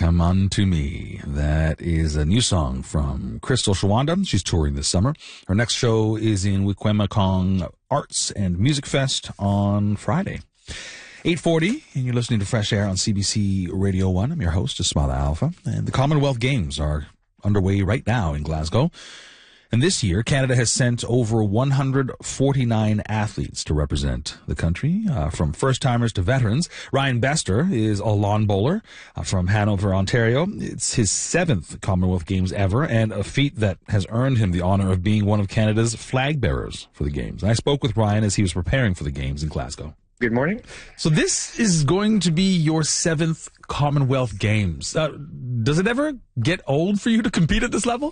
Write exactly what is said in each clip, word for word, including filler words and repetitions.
Come Unto Me. That is a new song from Crystal Shawanda. She's touring this summer. Her next show is in Wikwemekong Arts and Music Fest on Friday. eight forty, and you're listening to Fresh Air on C B C Radio one. I'm your host, Ismaila Alpha. And the Commonwealth Games are underway right now in Glasgow. And this year, Canada has sent over one hundred forty-nine athletes to represent the country, uh, from first-timers to veterans. Ryan Bester is a lawn bowler uh, from Hanover, Ontario. It's his seventh Commonwealth Games ever, and a feat that has earned him the honor of being one of Canada's flag bearers for the Games. And I spoke with Ryan as he was preparing for the Games in Glasgow. Good morning. So this is going to be your seventh Commonwealth Games. Uh, does it ever get old for you to compete at this level?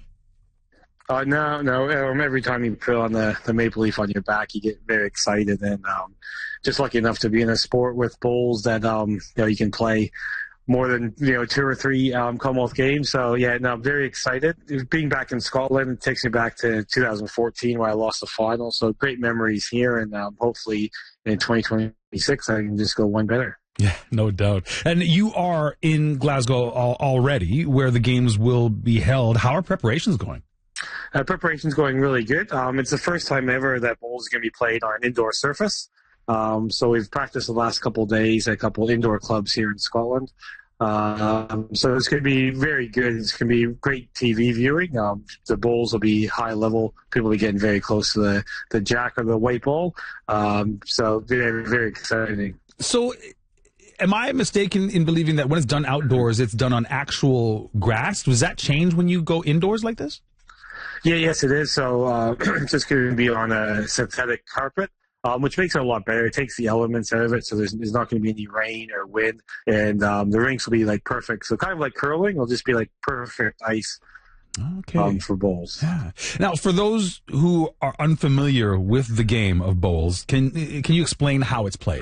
Uh, no, no. Um, every time you put on the, the maple leaf on your back, you get very excited, and um, just lucky enough to be in a sport with bowls that um, you know you can play more than you know two or three um, Commonwealth Games. So yeah, no, I'm very excited. Being back in Scotland, it takes me back to two thousand fourteen where I lost the final. So great memories here, and um, hopefully in twenty twenty-six I can just go one better. Yeah, no doubt. And you are in Glasgow al- already, where the Games will be held. How are preparations going? Uh, preparation's going really good. Um, it's the first time ever that bowls are going to be played on an indoor surface. Um, so we've practiced the last couple of days at a couple of indoor clubs here in Scotland. Uh, um, so it's going to be very good. It's going to be great T V viewing. Um, the bowls will be high level. People will be getting very close to the, the jack or the white ball. Um, so very, very exciting. So am I mistaken in believing that when it's done outdoors, it's done on actual grass? Does that change when you go indoors like this? Yeah, yes, it is. So uh, it's just going to be on a synthetic carpet, um, which makes it a lot better. It takes the elements out of it, so there's, there's not going to be any rain or wind, and um, the rinks will be like perfect. So kind of like curling, it'll just be like perfect ice okay. um, for bowls. Yeah. Now, for those who are unfamiliar with the game of bowls, can can you explain how it's played?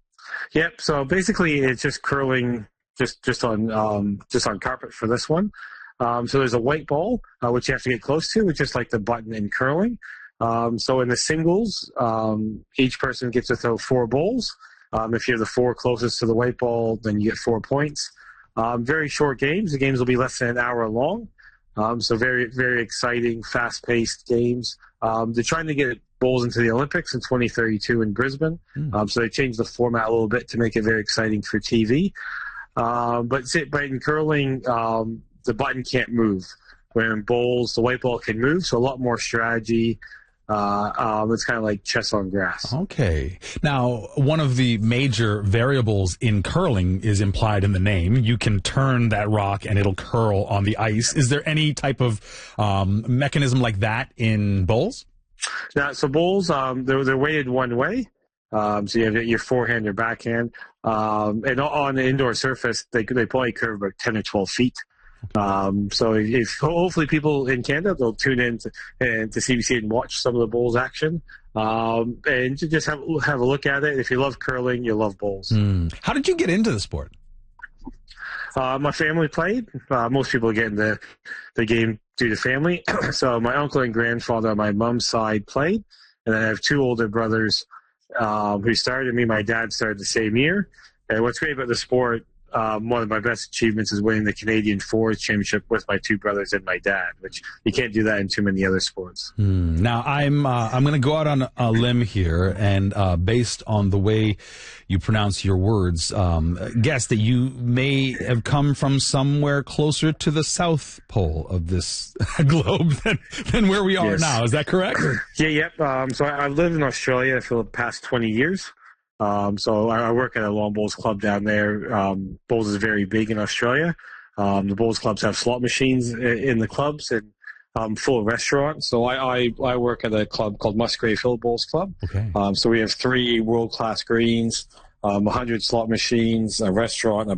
Yep. So basically, it's just curling, just just on um, just on carpet for this one. Um, so there's a white ball, uh, which you have to get close to, which is like the button in curling. Um, so in the singles, um, each person gets to throw four bowls. Um, if you're the four closest to the white ball, then you get four points. Um, very short games. The games will be less than an hour long. Um, so very, very exciting, fast-paced games. Um, they're trying to get bowls into the Olympics in twenty thirty-two in Brisbane. Mm. Um, so they changed the format a little bit to make it very exciting for T V. Um, but, but in curling, um, the button can't move. When in bowls, the white ball can move, so a lot more strategy. Uh, um, it's kind of like chess on grass. Okay. Now, one of the major variables in curling is implied in the name. You can turn that rock and it'll curl on the ice. Is there any type of um, mechanism like that in bowls? Now, so bowls, um, they're, they're weighted one way. Um, so you have your forehand, your backhand. Um, and on the indoor surface, they, they probably curve about ten or twelve feet. Um, so if, if hopefully people in Canada, they'll tune in to, and to C B C and watch some of the bowls action, um, and just have, have a look at it. If you love curling, you love bowls. Mm. How did you get into the sport? Uh, my family played. Uh, most people get into the game due to family. So my uncle and grandfather on my mom's side played, and then I have two older brothers um, who started. Me, my dad started the same year. And what's great about the sport, Um, one of my best achievements is winning the Canadian Fours Championship with my two brothers and my dad, which you can't do that in too many other sports. Mm. Now, I'm uh, I'm going to go out on a limb here, and uh, based on the way you pronounce your words, um, guess that you may have come from somewhere closer to the South Pole of this globe than, than where we are yes. now. Is that correct? yeah, yep. Um, so I, I've lived in Australia for the past twenty years. Um, so I, I work at a lawn bowls club down there. Um, bowls is very big in Australia. Um, the bowls clubs have slot machines in, in the clubs and um, full restaurants. So I, I, I work at a club called Musgrave Hill Bowls Club. Okay. Um, so we have three world-class greens, um, one hundred slot machines, a restaurant, a